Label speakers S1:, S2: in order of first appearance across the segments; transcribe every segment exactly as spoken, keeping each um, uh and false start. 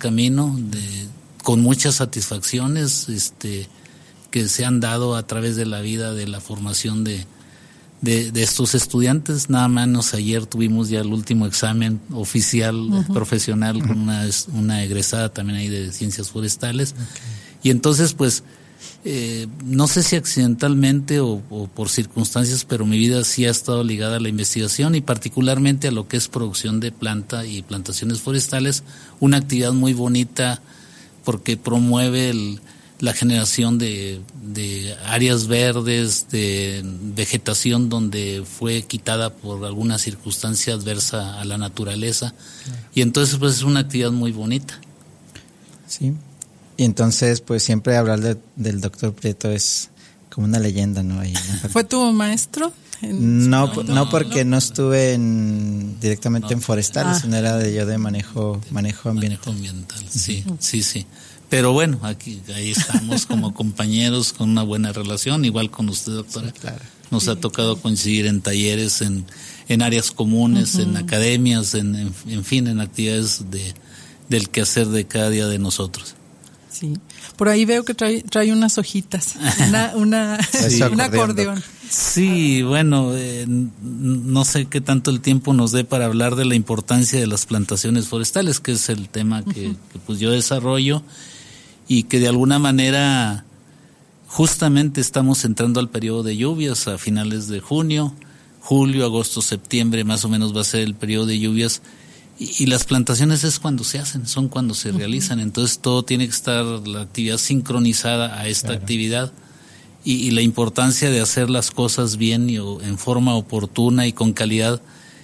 S1: camino de, con muchas satisfacciones este, que se han dado a través de la vida, de la formación de, de, de estos estudiantes. Nada menos ayer tuvimos ya el último examen oficial, uh-huh. profesional, uh-huh. con una, una egresada también ahí de ciencias forestales. Okay. Y entonces pues Eh, no sé si accidentalmente o, o por circunstancias, pero mi vida sí ha estado ligada a la investigación y particularmente a lo que es producción de planta y plantaciones forestales, una actividad muy bonita porque promueve el, la generación de, de áreas verdes, de vegetación donde fue quitada por alguna circunstancia adversa a la naturaleza. Claro. Y entonces pues es una actividad muy bonita.
S2: Sí. Y entonces, pues siempre hablar de, del doctor Prieto es como una leyenda, ¿no? Ahí, ¿no?
S3: ¿Fue tu maestro?
S2: No, no, no porque no, no estuve en, directamente no. en forestales, ah. sino era de yo de manejo, manejo ambiental.
S1: Manejo ambiental, sí, uh-huh. sí, sí. Pero bueno, aquí ahí estamos como compañeros con una buena relación, igual con usted, doctora. Sí, claro. Nos sí, ha tocado claro. coincidir en talleres, en, en áreas comunes, uh-huh. en academias, en, en, en fin, en actividades de, del quehacer de cada día de nosotros.
S3: Sí, por ahí veo que trae, trae unas hojitas, una, una, sí, un acordeón.
S1: Sí, bueno, eh, no sé qué tanto el tiempo nos dé para hablar de la importancia de las plantaciones forestales, que es el tema que, uh-huh. que pues yo desarrollo y que de alguna manera justamente estamos entrando al periodo de lluvias a finales de junio, julio, agosto, septiembre, más o menos va a ser el periodo de lluvias. Y, y las plantaciones es cuando se hacen, son cuando se uh-huh. realizan, entonces todo tiene que estar la actividad sincronizada a esta claro. actividad y, y la importancia de hacer las cosas bien y o, en forma oportuna y con calidad,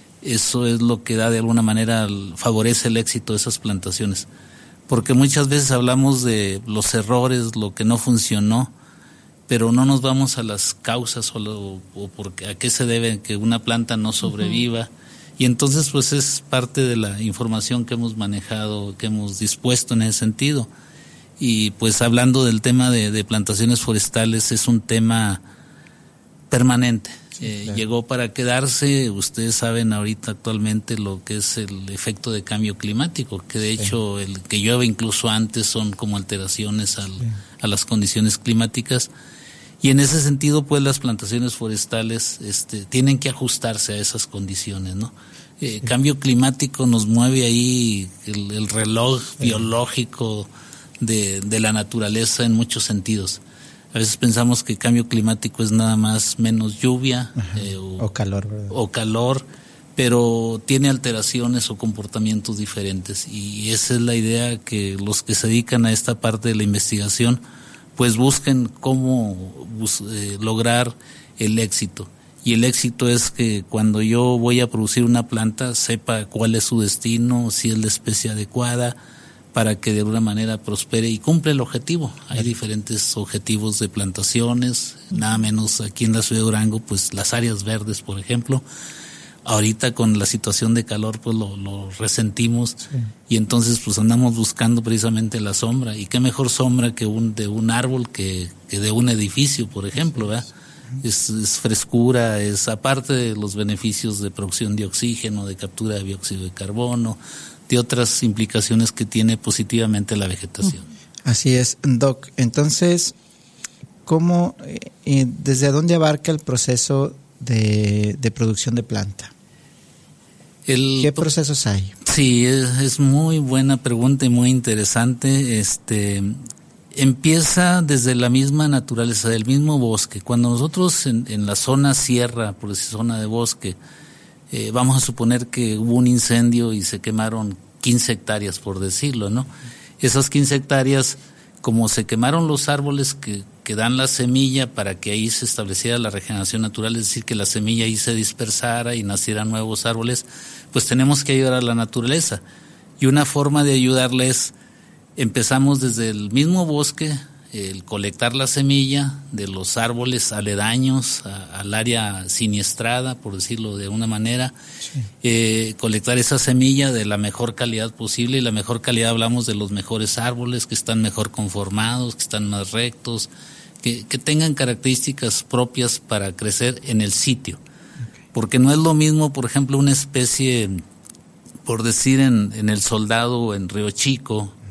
S1: eso es lo que da de alguna manera, favorece el éxito de esas plantaciones, porque muchas veces hablamos de los errores, lo que no funcionó, pero no nos vamos a las causas o, lo, o porque, a qué se debe que una planta no sobreviva. Uh-huh. Y entonces pues es parte de la información que hemos manejado, que hemos dispuesto en ese sentido. Y pues hablando del tema de, de plantaciones forestales, es un tema permanente. Sí, eh, claro. Llegó para quedarse. Ustedes saben ahorita actualmente lo que es el efecto de cambio climático, que de sí. hecho el que llueve incluso antes son como alteraciones al, sí. a las condiciones climáticas. Y en ese sentido, pues las plantaciones forestales este, tienen que ajustarse a esas condiciones, ¿no? Eh, sí. Cambio climático nos mueve ahí el, el reloj sí. biológico de, de la naturaleza en muchos sentidos. A veces pensamos que cambio climático es nada más menos lluvia eh, o,
S2: o calor, ¿verdad?
S1: o calor, pero tiene alteraciones o comportamientos diferentes. Y esa es la idea que los que se dedican a esta parte de la investigación pues busquen cómo bus, eh, lograr el éxito. Y el éxito es que cuando yo voy a producir una planta sepa cuál es su destino, si es la especie adecuada, para que de alguna manera prospere y cumple el objetivo. Hay diferentes objetivos de plantaciones, nada menos aquí en la ciudad de Durango, pues las áreas verdes, por ejemplo. Ahorita con la situación de calor pues lo, lo resentimos sí. y entonces pues andamos buscando precisamente la sombra, y qué mejor sombra que un de un árbol que, que de un edificio, por ejemplo, ¿verdad? Es, es frescura, es aparte de los beneficios de producción de oxígeno, de captura de dióxido de carbono, de otras implicaciones que tiene positivamente la vegetación.
S2: Así es, Doc. Entonces, ¿cómo, eh, desde dónde abarca el proceso de, de producción de planta? El, ¿Qué procesos hay?
S1: Sí, es, es muy buena pregunta y muy interesante. Este empieza desde la misma naturaleza, del mismo bosque. Cuando nosotros en, en la zona sierra, por decir zona de bosque, eh, vamos a suponer que hubo un incendio y se quemaron quince hectáreas, por decirlo, ¿no? Esas quince hectáreas, como se quemaron los árboles que, que dan la semilla para que ahí se estableciera la regeneración natural, es decir, que la semilla ahí se dispersara y nacieran nuevos árboles, pues tenemos que ayudar a la naturaleza. Y una forma de ayudarla es, empezamos desde el mismo bosque, el colectar la semilla de los árboles aledaños a, al área siniestrada, por decirlo de una manera, sí. eh, colectar esa semilla de la mejor calidad posible, y la mejor calidad hablamos de los mejores árboles, que están mejor conformados, que están más rectos, que, que tengan características propias para crecer en el sitio. Okay. Porque no es lo mismo, por ejemplo, una especie, por decir en, en El Soldado o en Río Chico,